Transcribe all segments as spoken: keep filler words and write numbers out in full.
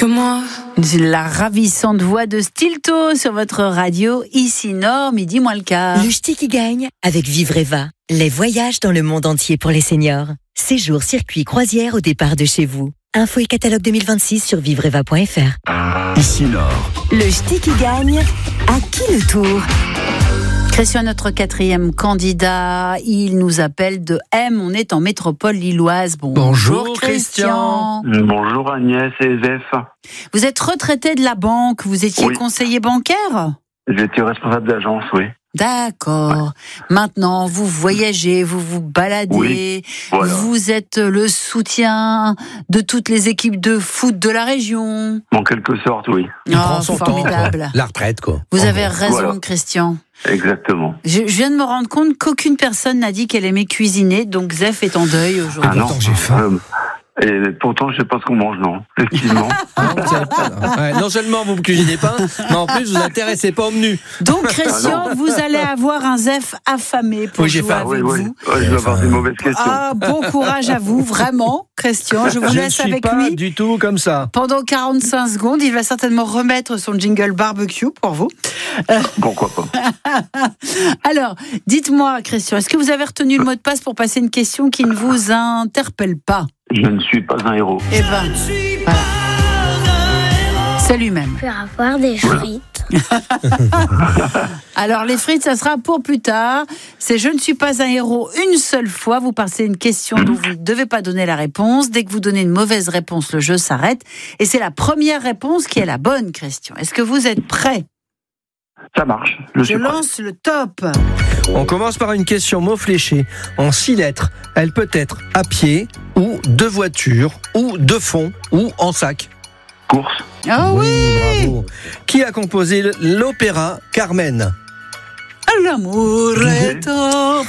que moi. La ravissante voix de Stilto sur votre radio, ici Nord, midi moins le quart. Le ch'ti qui gagne avec Vivreva. Les voyages dans le monde entier pour les seniors. Séjour, circuit, croisière au départ de chez vous. Info et catalogue deux mille vingt-six sur vivreva point f r. Ici Nord. Le ch'ti qui gagne, à qui le tour? Christian, notre quatrième candidat, il nous appelle de M. On est en métropole lilloise. Bonjour, Bonjour Christian. Christian. Bonjour Agnès et Zef. Vous êtes retraité de la banque. Vous étiez Oui. conseiller bancaire? J'étais responsable d'agence, oui. D'accord. Maintenant, vous voyagez, vous vous baladez, Oui, voilà. vous êtes le soutien de toutes les équipes de foot de la région. En quelque sorte, oui. Il Oh, prend son formidable. temps. La retraite, quoi. Vous En avez gros. raison, Voilà. Christian. Exactement. Je, je viens de me rendre compte qu'aucune personne n'a dit qu'elle aimait cuisiner, donc Zef est en deuil aujourd'hui. Ah non. pourtant, j'ai faim. Euh, et pourtant, je sais pas ce qu'on mange, non. Effectivement. Non, vous savez pas, ouais, non seulement vous ne cuisinez pas, mais en plus vous vous intéressez pas au menu. Donc Christian, vous allez avoir un Zef affamé pour Oui, j'ai jouer faim. avec oui, oui. vous. Ouais, je vais avoir des mauvaises questions. Ah, bon courage à vous, vraiment, Christian. Je vous Je ne laisse suis avec pas lui. du tout comme ça. Pendant quarante-cinq secondes, il va certainement remettre son jingle barbecue pour vous. Pourquoi pas. Alors, dites-moi, Christian, est-ce que vous avez retenu le mot de passe pour passer une question qui ne vous interpelle pas? Je ne suis pas un héros. Eh ben, voilà. C'est lui-même. Faire avoir des frites. Alors, les frites, ça sera pour plus tard. C'est je ne suis pas un héros une seule fois. Vous passez une question dont vous ne devez pas donner la réponse. Dès que vous donnez une mauvaise réponse, le jeu s'arrête. Et c'est la première réponse qui est la bonne, Christian. Est-ce que vous êtes prêt? Ça marche. Je, Je suis prêt. lance le top. On commence par une question mot fléché. En six lettres, elle peut être à pied, ou de voiture, ou de fond, ou en sac. Course. Ah oui, Bravo. Qui a composé l'opéra Carmen? L'amour est top.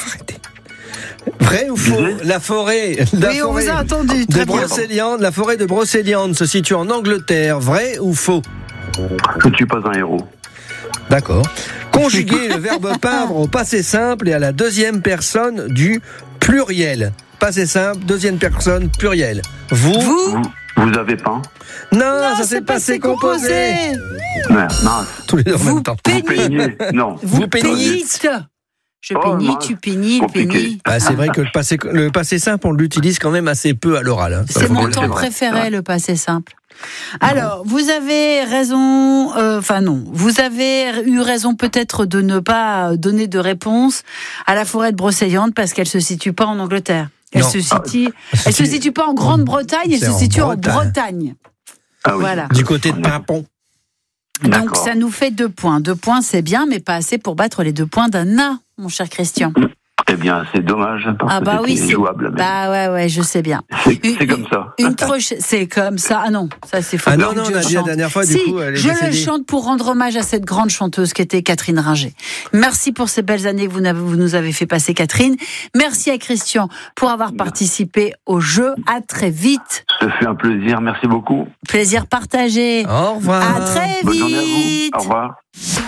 Vrai ou faux? Disney. La forêt, la Oui, on forêt vous a entendu. de Très bien. Brocéliande, la forêt de Brocéliande se situe en Angleterre. Vrai ou faux? Je ne suis pas un héros. D'accord. Conjuguer le verbe peindre au passé simple et à la deuxième personne du pluriel. Passé simple, deuxième personne, pluriel. Vous? Vous? Vous, vous avez peint? Non, Non, ça c'est s'est passé composé. Ouais, mince. Tous les deux en Vous même temps. peignez. Peignez. Non. Vous, Vous peignez. peignez. Je Oh, peigne, mince. tu peignis, il Compliqué. peigne. Ah, c'est vrai que le passé, le passé simple, on l'utilise quand même assez peu à l'oral. Hein. Ça, C'est faut mon bien le temps dire. préféré, le passé simple. Alors, vous avez raison, euh, enfin non, vous avez eu raison peut-être de ne pas donner de réponse à la forêt de Brocéliande parce qu'elle se situe pas en Angleterre. Elle Non. se situe, elle se situe pas en Grande-Bretagne, elle C'est se en situe en Bretagne. Bretagne. Ah oui. Voilà. Du côté de Pimpon. Donc D'accord. ça nous fait deux points. Deux points, c'est bien, mais pas assez pour battre les deux points d'un A, mon cher Christian. Eh bien, c'est dommage. Parce Ah que bah oui, c'était c'est jouable. mais bah ouais ouais, je sais bien. C'est Une- c'est comme ça. Une troche, c'est comme ça. Ah non, ça c'est faux. Ah non, Faut non, que je on a dit la chante. dernière fois, du si, coup, elle est je le décédée. chante pour rendre hommage à cette grande chanteuse qui était Catherine Ringer. Merci pour ces belles années que vous, n'avez- vous nous avez fait passer, Catherine. Merci à Christian pour avoir participé au jeu. À très vite. Ce fut un plaisir. Merci beaucoup. Plaisir partagé. Au revoir. À très Bonne journée à vite. vous. Au revoir.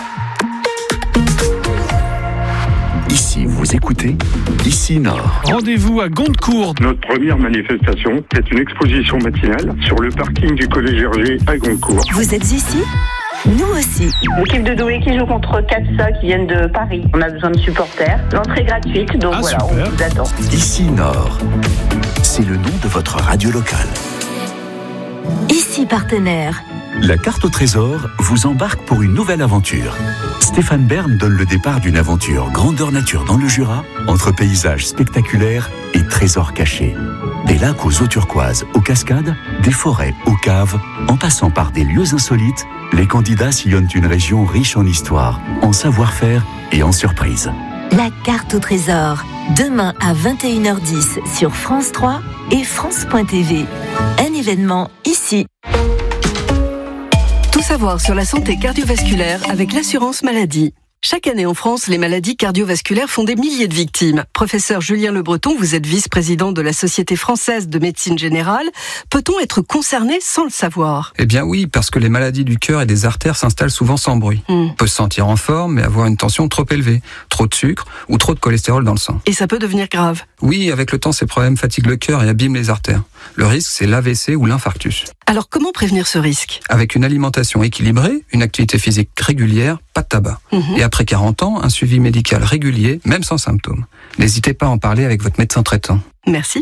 Ici, vous écoutez Ici Nord. Rendez-vous à Gondecourt. Notre première manifestation est une exposition matinale sur le parking du collège Hergé à Gondecourt. Vous êtes ici? Nous aussi. L'équipe de Douai qui joue contre Katsa qui viennent de Paris. On a besoin de supporters. L'entrée est gratuite, donc Ah, voilà, super. on vous attend. Ici Nord. C'est le nom de votre radio locale. Ici partenaire. La carte au trésor vous embarque pour une nouvelle aventure. Stéphane Bern donne le départ d'une aventure grandeur nature dans le Jura, entre paysages spectaculaires et trésors cachés. Des lacs aux eaux turquoises, aux cascades, des forêts aux caves, en passant par des lieux insolites, les candidats sillonnent une région riche en histoire, en savoir-faire et en surprises. La carte au trésor. Demain à vingt et une heures dix sur France trois et France point T V. Un événement ici. Tout savoir sur la santé cardiovasculaire avec l'assurance maladie. Chaque année en France, les maladies cardiovasculaires font des milliers de victimes. Professeur Julien Le Breton, vous êtes vice-président de la Société française de médecine générale. Peut-on être concerné sans le savoir ? Eh bien oui, parce que les maladies du cœur et des artères s'installent souvent sans bruit. Mm. On peut se sentir en forme, mais avoir une tension trop élevée, trop de sucre ou trop de cholestérol dans le sang. Et ça peut devenir grave. Oui, avec le temps, ces problèmes fatiguent le cœur et abîment les artères. Le risque, c'est l'A V C ou l'infarctus. Alors comment prévenir ce risque ? Avec une alimentation équilibrée, une activité physique régulière, pas de tabac. Mmh. Et après quarante ans, un suivi médical régulier, même sans symptômes. N'hésitez pas à en parler avec votre médecin traitant. Merci.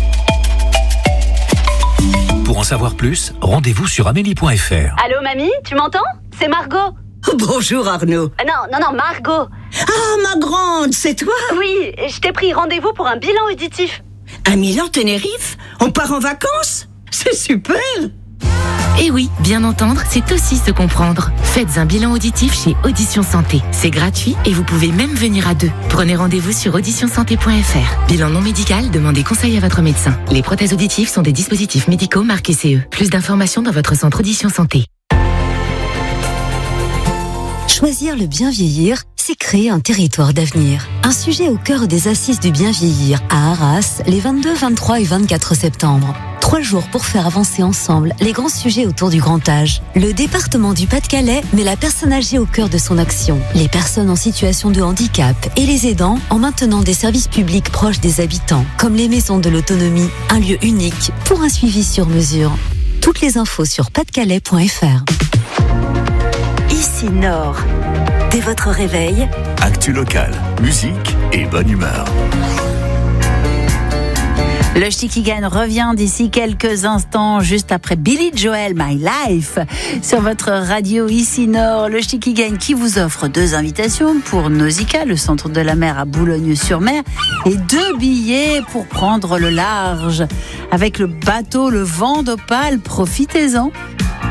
Pour en savoir plus, rendez-vous sur amélie point f r. Allô mamie, tu m'entends ? C'est Margot. Bonjour Arnaud. Euh, non, non, non, Margot. Ah, ma grande, c'est toi ? Oui, je t'ai pris rendez-vous pour un bilan auditif. Un Milan Tenerife ? On part en vacances ? C'est super ! Eh oui, bien entendre, c'est aussi se comprendre. Faites un bilan auditif chez Audition Santé. C'est gratuit et vous pouvez même venir à deux. Prenez rendez-vous sur audition santé point f r. Bilan non médical, demandez conseil à votre médecin. Les prothèses auditives sont des dispositifs médicaux marqués C E. Plus d'informations dans votre centre Audition Santé. Choisir le bien vieillir, c'est créer un territoire d'avenir. Un sujet au cœur des Assises du bien vieillir à Arras, les vingt-deux, vingt-trois et vingt-quatre septembre. Trois jours pour faire avancer ensemble les grands sujets autour du grand âge. Le département du Pas-de-Calais met la personne âgée au cœur de son action. Les personnes en situation de handicap et les aidants en maintenant des services publics proches des habitants, comme les maisons de l'autonomie, un lieu unique pour un suivi sur mesure. Toutes les infos sur pas de calais point f r. Ici Nord. Dès votre réveil, actu locale, musique et bonne humeur. Le Chiquigan revient d'ici quelques instants, juste après Billy Joel, My Life, sur votre radio Ici Nord. Le Chiquigan qui vous offre deux invitations pour Nausicaa, le centre de la mer à Boulogne-sur-Mer, et deux billets pour prendre le large. Avec le bateau Le Vent d'Opale, profitez-en.